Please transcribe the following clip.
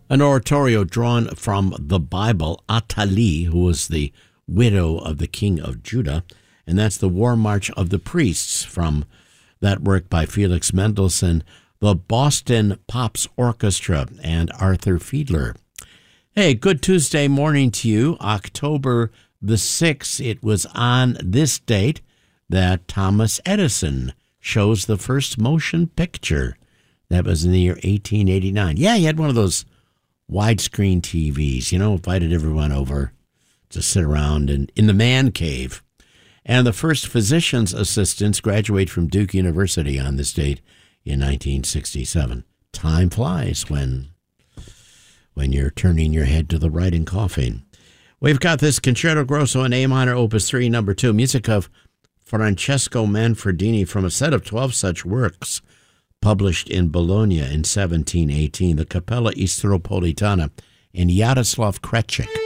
An oratorio drawn from the Bible, Atali, who was the widow of the king of Judah, and that's the War March of the Priests from that work by Felix Mendelssohn, the Boston Pops Orchestra, and Arthur Fiedler. Hey, good Tuesday morning to you, October the 6th. It was on this date that Thomas Edison shows the first motion picture. That was in the year 1889. Yeah, he had one of those widescreen TVs, invited everyone over to sit around in the man cave. And the first physician's assistants graduate from Duke University on this date in 1967. Time flies when you're turning your head to the right and coughing. We've got this Concerto Grosso in A minor, Opus 3, number 2, music of Francesco Manfredini from a set of 12 such works published in Bologna in 1718, the Cappella Istropolitana, and Yaroslav Krechik.